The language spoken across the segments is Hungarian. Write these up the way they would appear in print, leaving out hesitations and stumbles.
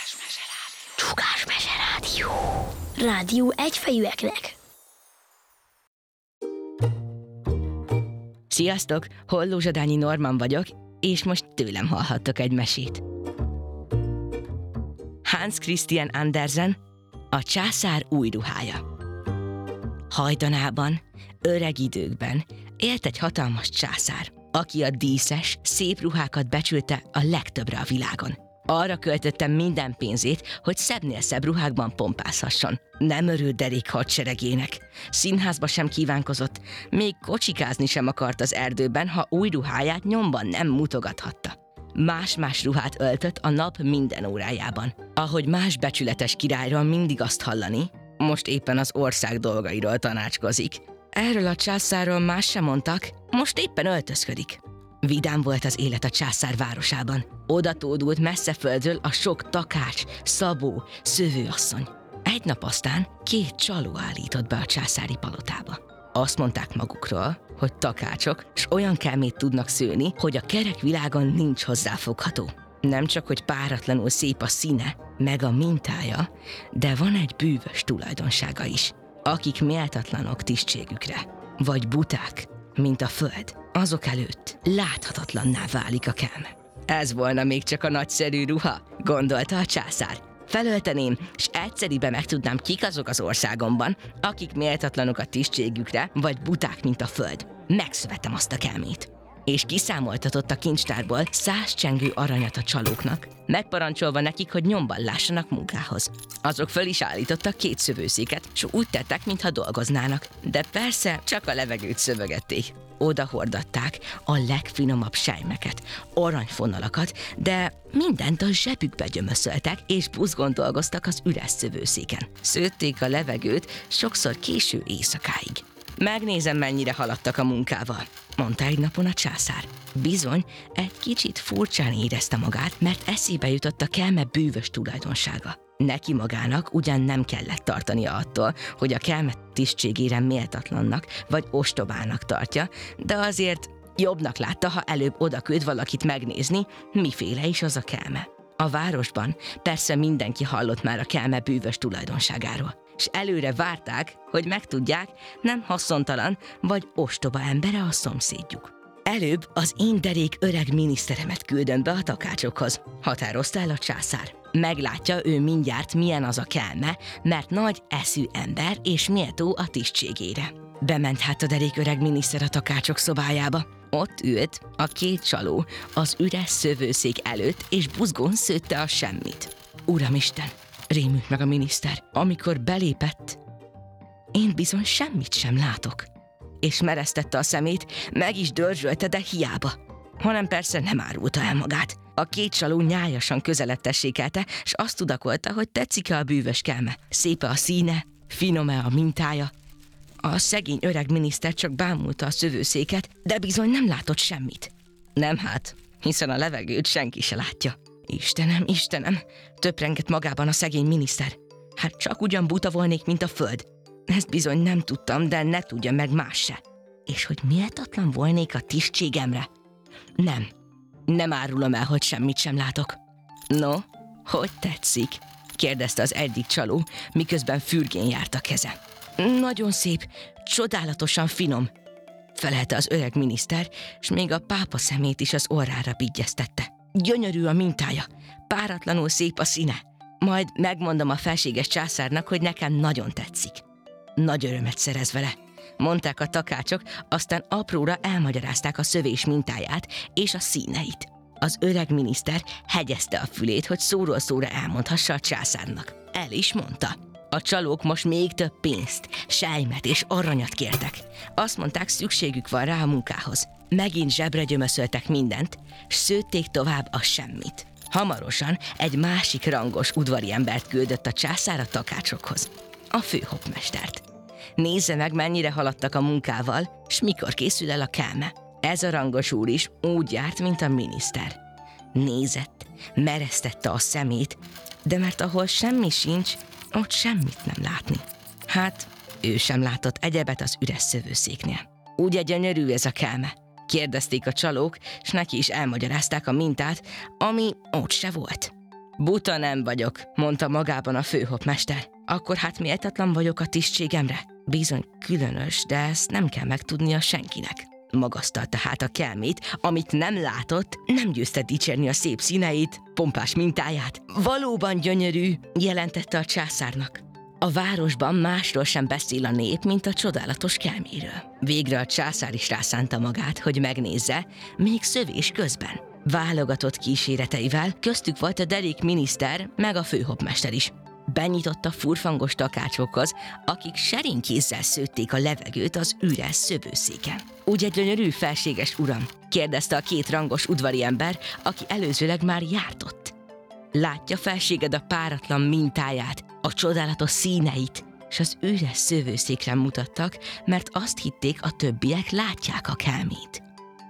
Csukásmese rádió. Rádió egyfejűeknek. Sziasztok! Hollózsadányi Norman vagyok, és most tőlem hallhattok egy mesét. Hans Christian Andersen, a császár új ruhája. Hajdanában, öreg időkben élt egy hatalmas császár, aki a díszes, szép ruhákat becsülte a legtöbbre a világon. Arra költötte minden pénzét, hogy szebbnél szebb ruhákban pompázhasson. Nem örült derék hadseregének. Színházba sem kívánkozott, még kocsikázni sem akart az erdőben, ha új ruháját nyomban nem mutogathatta. Más-más ruhát öltött a nap minden órájában. Ahogy más becsületes királyról mindig azt hallani, most éppen az ország dolgairól tanácskozik. Erről a császárról más sem mondtak, most éppen öltözködik. Vidám volt az élet a császár városában. Oda tódult messze földről a sok takács, szabó, szövőasszony. Egy nap aztán 2 csaló állított be a császári palotába. Azt mondták magukról, hogy takácsok, s olyan kelmét tudnak szőni, hogy a kerek világon nincs hozzáfogható. Nem csak, hogy páratlanul szép a színe, meg a mintája, de van egy bűvös tulajdonsága is. Akik méltatlanok tisztségükre, vagy buták, mint a föld, azok előtt láthatatlanná válik a kelme. Ez volna még csak a nagyszerű ruha, gondolta a császár. Felölteném, s egyszeribe megtudnám, kik azok az országomban, akik méltatlanok a tisztségükre, vagy buták, mint a föld. Megszövetem azt a kelmét. És kiszámoltatott a kincstárból 100 csengő aranyat a csalóknak, megparancsolva nekik, hogy nyomban lássanak munkához. Azok föl is állítottak 2 szövőszéket, s úgy tettek, mintha dolgoznának, de persze csak a levegőt szövögették. Oda hordatták a legfinomabb sejmeket, aranyfonalakat, de mindent a zsebükbe gyömöszöltek, és buzgón dolgoztak az üres szövőszéken. Szőtték a levegőt, sokszor késő éjszakáig. Megnézem, mennyire haladtak a munkával, mondta egy napon a császár. Bizony, egy kicsit furcsán érezte magát, mert eszébe jutott a kelme bűvös tulajdonsága. Neki magának ugyan nem kellett tartania attól, hogy a kelme tisztségére méltatlannak vagy ostobának tartja, de azért jobbnak látta, ha előbb odaküld valakit megnézni, miféle is az a kelme. A városban persze mindenki hallott már a kelme bűvös tulajdonságáról, és előre várták, hogy megtudják, nem haszontalan vagy ostoba embere a szomszédjuk. Előbb az én derék öreg miniszteremet küldöm be a takácsokhoz, határozta el a császár. Meglátja ő mindjárt, milyen az a kelme, mert nagy eszű ember és méltó a tisztségére. Bement hát a derék öreg miniszter a takácsok szobájába. Ott ült a 2 csaló az üres szövőszék előtt, és buzgón szőtte a semmit. Uramisten, rémült meg a miniszter, amikor belépett. Én bizony semmit sem látok. És meresztette a szemét, meg is dörzsölte, de hiába. Hanem persze nem árulta el magát. A 2 csaló nyájasan közelebb tessékelte, s azt tudakolta, hogy tetszik-e a bűvös kelme. Szép-e a színe, finom-e a mintája. A szegény öreg miniszter csak bámulta a szövőszéket, de bizony nem látott semmit. Nem hát, hiszen a levegőt senki se látja. Istenem, Istenem, töprengett magában a szegény miniszter. Hát csak ugyan buta volnék, mint a föld. Ezt bizony nem tudtam, de ne tudja meg más se. És hogy méltatlan volnék a tisztségemre? Nem árulom el, hogy semmit sem látok. No, hogy tetszik? Kérdezte az egyik csaló, miközben fürgén járt a keze. Nagyon szép, csodálatosan finom, felelte az öreg miniszter, s még a pápa szemét is az orrára bigyeztette. Gyönyörű a mintája, páratlanul szép a színe. Majd megmondom a felséges császárnak, hogy nekem nagyon tetszik. Nagy örömet szerez vele, mondták a takácsok, aztán apróra elmagyarázták a szövés mintáját és a színeit. Az öreg miniszter hegyezte a fülét, hogy szóról szóra elmondhassa a császárnak. El is mondta. A csalók most még több pénzt, sejmet és aranyat kértek. Azt mondták, szükségük van rá a munkához. Megint zsebre gyömöszöltek mindent, s szőtték tovább a semmit. Hamarosan egy másik rangos udvariembert küldött a császár a takácsokhoz, a főhopmestert. Nézze meg, mennyire haladtak a munkával, s mikor készül el a kelme. Ez a rangos úr is úgy járt, mint a miniszter. Nézett, meresztette a szemét, de mert ahol semmi sincs, ott semmit nem látni. Hát, ő sem látott egyebet az üres szövőszéknél. Ugye gyönyörű ez a kelme? Kérdezték a csalók, s neki is elmagyarázták a mintát, ami ott se volt. Buta nem vagyok, mondta magában a főhopmester. Akkor hát méltatlan vagyok a tisztségemre? Bizony különös, de ezt nem kell megtudnia senkinek. Magasztalta hát a kelmét, amit nem látott, nem győzte dicsérni a szép színeit, pompás mintáját. Valóban gyönyörű, jelentette a császárnak. A városban másról sem beszél a nép, mint a csodálatos kelméről. Végre a császár is rászánta magát, hogy megnézze, még szövés közben. Válogatott kíséreteivel, köztük volt a derék miniszter, meg a főhopmester is. Benyitotta furfangos takácsokhoz, akik serinkézzel szőtték a levegőt az üres szövőszéken. Ugye gyönyörű, felséges uram? Kérdezte a két rangos udvariember, aki előzőleg már járt ott. Látja felséged a páratlan mintáját, a csodálatos színeit, és az üres szövőszékre mutattak, mert azt hitték, a többiek látják a kelmét.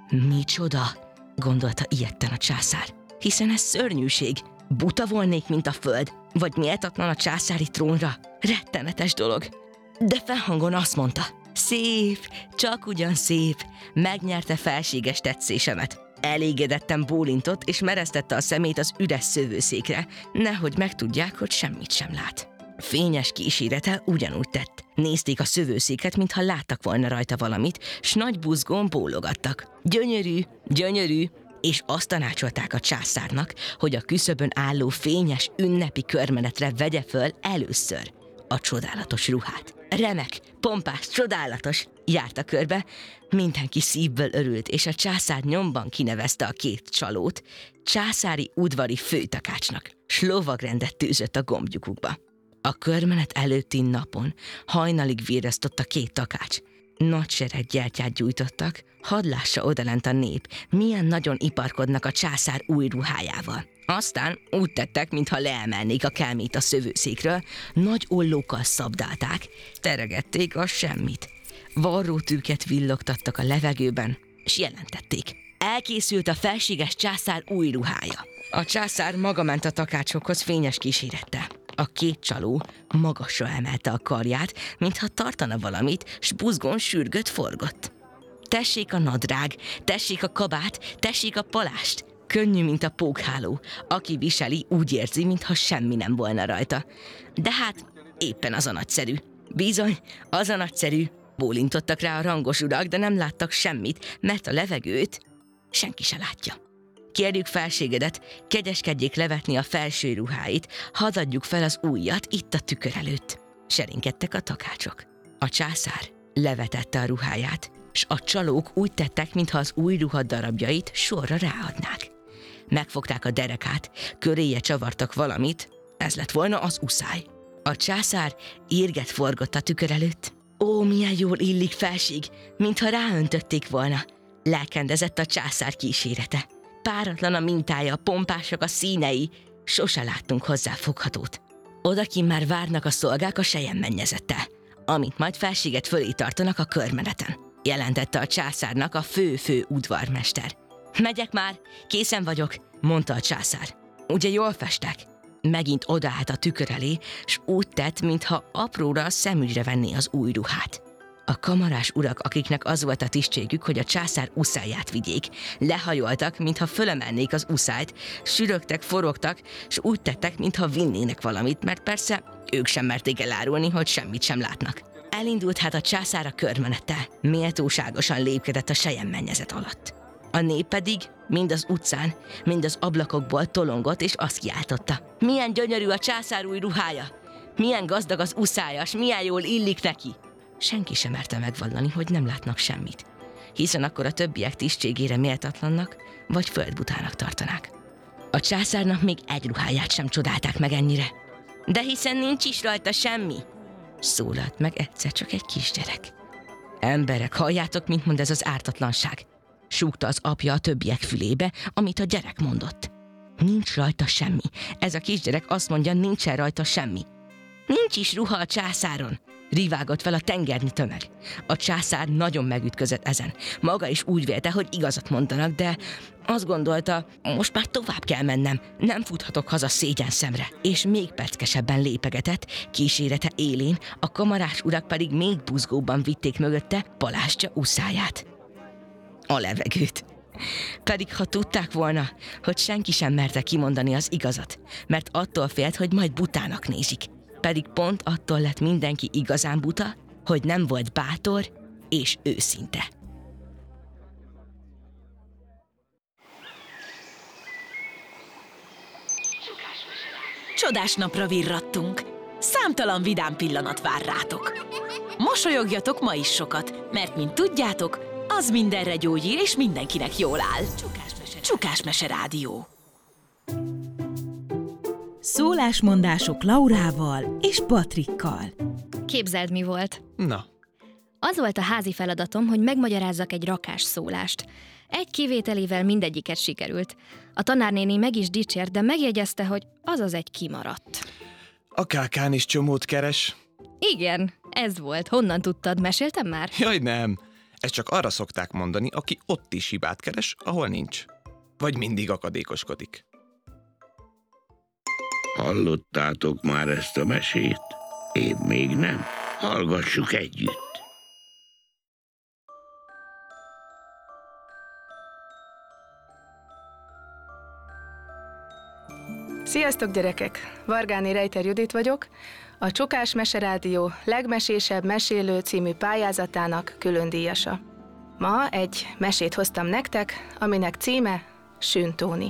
Micsoda, gondolta ijedten a császár, hiszen ez szörnyűség. Buta volnék, mint a föld, vagy méltatlan a császári trónra. Rettenetes dolog. De felhangon azt mondta, szép, csak ugyan szép, megnyerte felséges tetszésemet. Elégedetten bólintott, és meresztette a szemét az üres szövőszékre, nehogy megtudják, hogy semmit sem lát. Fényes kísérete ugyanúgy tett. Nézték a szövőszéket, mintha láttak volna rajta valamit, s nagy buzgón bólogattak. Gyönyörű, gyönyörű, és azt tanácsolták a császárnak, hogy a küszöbön álló fényes ünnepi körmenetre vegye föl először a csodálatos ruhát. Remek, pompás, csodálatos, járta körbe, mindenki szívből örült, és a császár nyomban kinevezte a két csalót császári udvari főtakácsnak, s lovagrendet tűzött a gombjukukba. A körmenet előtti napon hajnalig véreztott a két takács. Nagy sereg gyertyát gyújtottak, hadd lássa odalent a nép, milyen nagyon iparkodnak a császár új ruhájával. Aztán úgy tettek, mintha leemelnék a kelmét a szövőszékről, nagy ollókkal szabdálták, teregették a semmit. Varró tűket villogtattak a levegőben, és jelentették. Elkészült a felséges császár új ruhája. A császár maga ment a takácsokhoz fényes kísérettel. A két csaló magasra emelte a karját, mintha tartana valamit, s buzgón sürgött forgott. Tessék a nadrág, tessék a kabát, tessék a palást. Könnyű, mint a pókháló. Aki viseli, úgy érzi, mintha semmi nem volna rajta. De hát éppen az a nagyszerű. Bizony, az a nagyszerű. Bólintottak rá a rangos urak, de nem láttak semmit, mert a levegőt senki se látja. Kérjük felségedet, kegyeskedjék levetni a felső ruháit, hadd adjuk fel az újat itt a tükör előtt. Serinkedtek a takácsok. A császár levetette a ruháját, s a csalók úgy tettek, mintha az új ruha darabjait sorra ráadnák. Megfogták a derekát, köréje csavartak valamit, ez lett volna az uszály. A császár írget forgott a tükör előtt. Ó, milyen jól illik felség, mintha ráöntötték volna. Lelkendezett a császár kísérete. Páratlan a mintája, pompásak a színei, sose láttunk hozzá foghatót. Odakint már várnak a szolgák a selyemmennyezettel, amint majd felséget fölé tartanak a körmeneten, jelentette a császárnak a fő udvarmester. Megyek már, készen vagyok, mondta a császár. Ugye jól festek? Megint odaállt a tükör elé, s úgy tett, mintha apróra a szemügyre venné az új ruhát. A kamarás urak, akiknek az volt a tisztségük, hogy a császár uszályát vigyék, lehajoltak, mintha fölemelnék az uszályt, sürögtek, forogtak, s úgy tettek, mintha vinnének valamit, mert persze ők sem merték elárulni, hogy semmit sem látnak. Elindult hát a császár a körmenettel, méltóságosan lépkedett a selyemmennyezet alatt. A nép pedig mind az utcán, mind az ablakokból tolongott, és azt kiáltotta. Milyen gyönyörű a császár új ruhája! Milyen gazdag az uszája, s milyen jól illik neki! Senki sem merte megvallani, hogy nem látnak semmit, hiszen akkor a többiek tisztségére méltatlannak vagy földbutának tartanák. A császárnak még egy ruháját sem csodálták meg ennyire. De hiszen nincs is rajta semmi, szólalt meg egyszer csak egy kisgyerek. Emberek, halljátok, mint mond ez az ártatlanság, súgta az apja a többiek fülébe, amit a gyerek mondott. Nincs rajta semmi. Ez a kisgyerek azt mondja, nincsen rajta semmi. Nincs is ruha a császáron, rivágott fel a tengernyi tömeg. A császár nagyon megütközött ezen. Maga is úgy vélte, hogy igazat mondanak, de azt gondolta, most már tovább kell mennem, nem futhatok haza szégyen szemre. És még perckesebben lépegetett, kísérete élén, a kamarás urak pedig még buzgóban vitték mögötte palástja uszáját. A levegőt. Pedig ha tudták volna, hogy senki sem merte kimondani az igazat, mert attól félt, hogy majd butának nézik. Pedig pont attól lett mindenki igazán buta, hogy nem volt bátor és őszinte. Csodás napra virrattunk. Számtalan vidám pillanat vár rátok. Mosolyogjatok ma is sokat, mert mint tudjátok, az mindenre gyógyír és mindenkinek jól áll. Csukásmese Rádió. Szólásmondások Laurával és Patrikkal. Képzeld, mi volt? Na, Az volt a házi feladatom, hogy megmagyarázzak egy rakás szólást. Egy kivételével mindegyiket sikerült. A tanárnéni meg is dicsért, de megjegyezte, hogy az egy kimaradt. a kákán is csomót keres. Igen, ez volt. Honnan tudtad? Meséltem már? Jaj, nem. Ezt csak arra szokták mondani, aki ott is hibát keres, ahol nincs. Vagy mindig akadékoskodik. Hallottátok már ezt a mesét? Én még nem. Hallgassuk együtt. Sziasztok, gyerekek! Vargáni Rejter Judit vagyok, a Csukásmese Rádió legmesésebb mesélő című pályázatának külön díjasa. Ma egy mesét hoztam nektek, aminek címe Sün Tóni.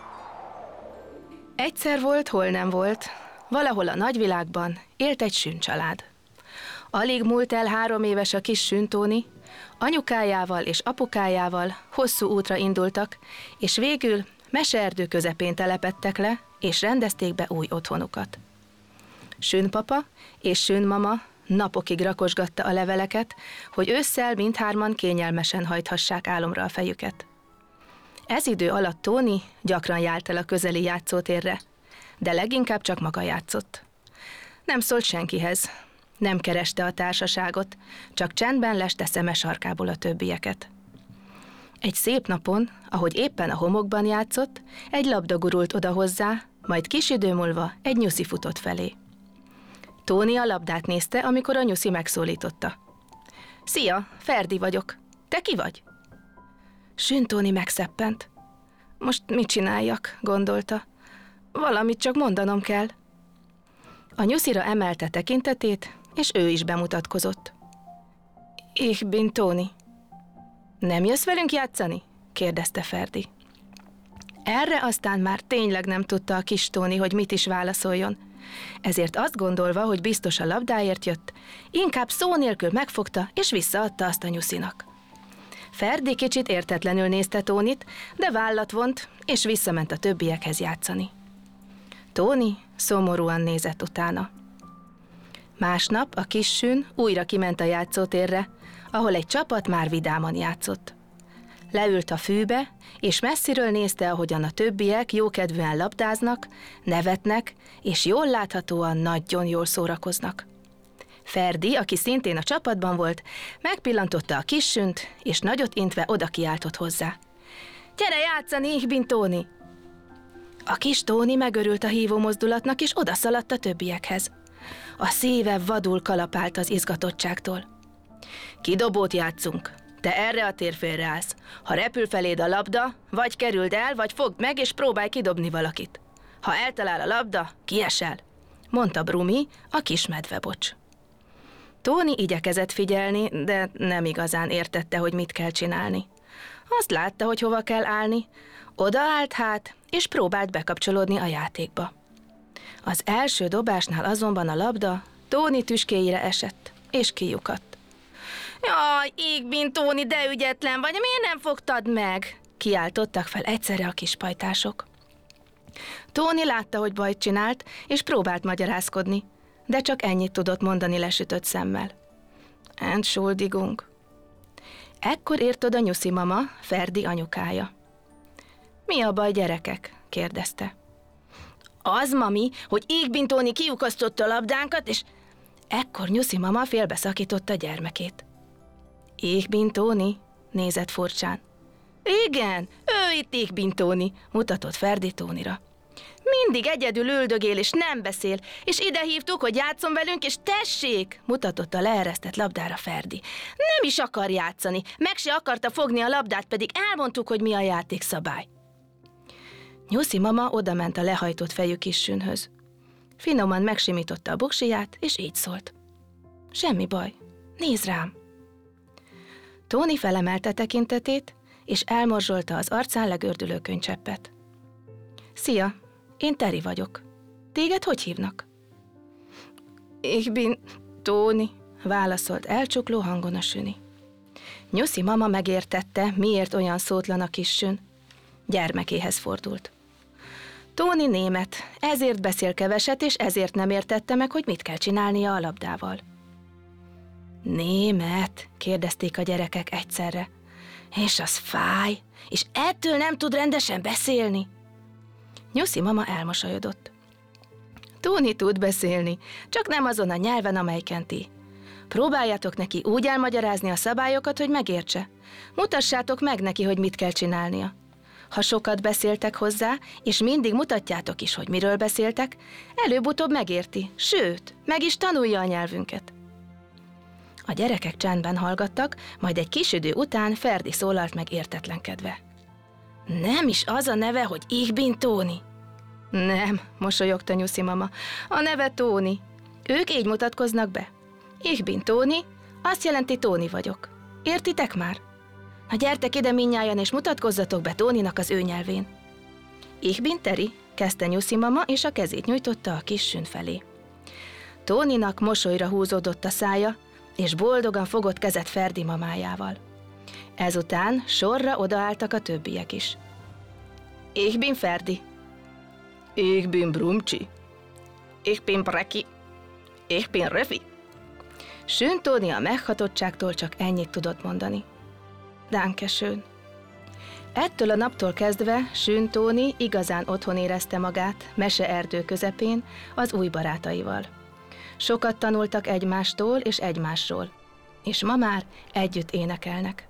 Egyszer volt, hol nem volt, valahol a nagyvilágban élt egy Sün család. Alig múlt el 3 éves a kis Sün Tóni, anyukájával és apukájával hosszú útra indultak, és végül meseerdő közepén telepedtek le, és rendezték be új otthonukat. Sün papa és Sün mama napokig rakosgatta a leveleket, hogy ősszel mindhárman kényelmesen hajthassák álomra a fejüket. Ez idő alatt Tóni gyakran járt el a közeli játszótérre, de leginkább csak maga játszott. Nem szólt senkihez, nem kereste a társaságot, csak csendben leste szeme sarkából a többieket. Egy szép napon, ahogy éppen a homokban játszott, egy labda gurult oda hozzá, majd kis idő múlva egy nyuszi futott felé. Tóni a labdát nézte, amikor a nyuszi megszólította. Szia, Ferdi vagyok. Te ki vagy? Sün Tóni megszeppent. Most mit csináljak, gondolta. Valamit csak mondanom kell. A nyuszira emelte tekintetét, és ő is bemutatkozott. Ich bin Tóni. Nem jössz velünk játszani? Kérdezte Ferdi. Erre aztán már tényleg nem tudta a kis Tóni, hogy mit is válaszoljon. Ezért azt gondolva, hogy biztos a labdáért jött, inkább szó nélkül megfogta és visszaadta azt a nyuszinak. Ferdi kicsit értetlenül nézte Tónit, de vállat vont, és visszament a többiekhez játszani. Tóni szomorúan nézett utána. Másnap a kis Sün újra kiment a játszótérre, ahol egy csapat már vidáman játszott. Leült a fűbe, és messziről nézte, ahogyan a többiek jókedvűen labdáznak, nevetnek, és jól láthatóan nagyon jól szórakoznak. Ferdi, aki szintén a csapatban volt, megpillantotta a kis Sünt, és nagyot intve oda kiáltott hozzá. Gyere játszani, ich bin Tóni! A kis Tóni megörült a hívó mozdulatnak, és odaszaladt a többiekhez. A szíve vadul kalapált az izgatottságtól. Kidobót játszunk. Te erre a térfélre állsz. Ha repül feléd a labda, vagy kerüld el, vagy fogd meg, és próbálj kidobni valakit. Ha eltalál a labda, kiesel, mondta Brumi, a kis medvebocs. Tóni igyekezett figyelni, de nem igazán értette, hogy mit kell csinálni. Azt látta, hogy hova kell állni, odaállt hát, és próbált bekapcsolódni a játékba. Az első dobásnál azonban a labda Tóni tüskéjére esett, és kijukadt. Jaj, ich bin Tóni, de ügyetlen vagy, miért nem fogtad meg? Kiáltottak fel egyszerre a kis pajtások. Tóni látta, hogy bajt csinált, és próbált magyarázkodni, de csak ennyit tudott mondani lesütött szemmel. Entschuldigung. Ekkor ért oda nyuszi mama, Ferdi anyukája. Mi a baj, gyerekek? Kérdezte. Az, mami, hogy ich bin Tóni kiukasztotta a labdánkat, és ekkor nyuszi mama félbeszakította gyermekét. Ich bin Tóni? Nézett furcsán. Igen, ő itt ich bin Tóni, mutatott Ferdi Tónira. Mindig egyedül üldögél és nem beszél, és ide hívtuk, hogy játszon velünk, és tessék, mutatott a leeresztett labdára Ferdi. Nem is akar játszani, meg se akarta fogni a labdát, pedig elmondtuk, hogy mi a játékszabály. Nyuszi mama odament a lehajtott fejű kissünhöz. Finoman megsimította a buksiját, és így szólt. Semmi baj, nézd rám. Tóni felemelte tekintetét, és elmorzsolta az arcán legördülő könycseppet. Szia, én Teri vagyok. Téged hogy hívnak? Ich bin Tóni, válaszolt elcsukló hangon a süni. Nyuszi mama megértette, miért olyan szótlan a kissün. Gyermekéhez fordult. Tóni német, ezért beszél keveset, és ezért nem értette meg, hogy mit kell csinálnia a labdával. Német? Kérdezték a gyerekek egyszerre. És az fáj, és ettől nem tud rendesen beszélni. Nyuszi mama elmosolyodott. Tóni tud beszélni, csak nem azon a nyelven, amelyiken ti. Próbáljátok neki úgy elmagyarázni a szabályokat, hogy megértse. Mutassátok meg neki, hogy mit kell csinálnia. Ha sokat beszéltek hozzá, és mindig mutatjátok is, hogy miről beszéltek, előbb-utóbb megérti, sőt, meg is tanulja a nyelvünket. A gyerekek csendben hallgattak, majd egy kis idő után Ferdi szólalt meg értetlenkedve. Nem is az a neve, hogy Ich bin Tóni? Nem, mosolyogta Nyuszi mama. A neve Tóni. Ők így mutatkoznak be. Ich bin Tóni, azt jelenti Tóni vagyok. Értitek már? Na gyertek ide mindnyájan, és mutatkozzatok be Tóninak az ő nyelvén. Ich bin Teri, kezdte Nyuszi mama, és a kezét nyújtotta a kis sün felé. Tóninak mosolyra húzódott a szája, és boldogan fogott kezet Ferdi mamájával. Ezután sorra odaálltak a többiek is. Ich bin Ferdi. Ich bin Brumcsi. Ich bin Breki. Ich bin Röfi. Sün Tóni a meghatottságtól csak ennyit tudott mondani. Dankeschön. Ettől a naptól kezdve Sün Tóni igazán otthon érezte magát, meseerdő közepén, az új barátaival. Sokat tanultak egymástól és egymásról, és ma már együtt énekelnek.